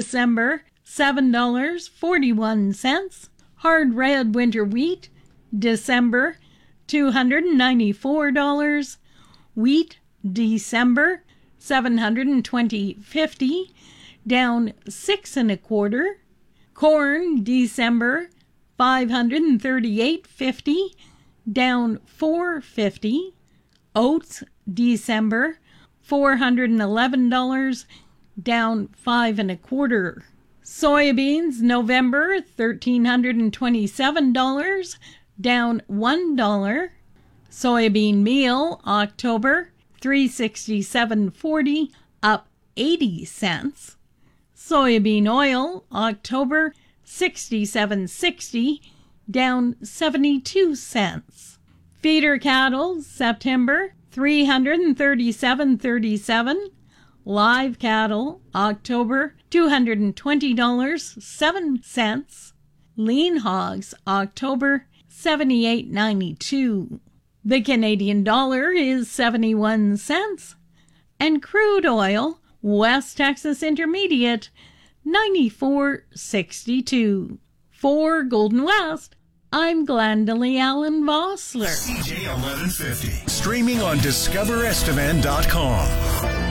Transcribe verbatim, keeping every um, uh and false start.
December, seven dollars and forty-one cents. Hard red winter wheat, December, two hundred ninety-four dollars. Wheat, December, seven hundred twenty dollars and fifty cents, down six and a quarter. Corn, December, five hundred thirty-eight dollars and fifty cents, down four dollars and fifty cents. Oats, December, four hundred eleven dollars, down five and a quarter. Soybeans, November, one thousand three hundred twenty-seven dollars, down one dollar. Soybean meal, October, three hundred sixty-seven dollars and forty cents, up eighty cents. Soybean oil, October, sixty-seven dollars and sixty cents, down seventy-two cents. Feeder cattle, September, three hundred thirty-seven dollars and thirty-seven cents. Live cattle, October, two hundred twenty dollars and seven cents. Lean hogs, October, seventy-eight dollars and ninety-two cents. The Canadian dollar is seventy-one cents. And crude oil, West Texas Intermediate, ninety-four dollars and sixty-two cents. For Golden West, I'm Glendalee Allen Vossler. C J eleven fifty. Streaming on discover estevan dot com.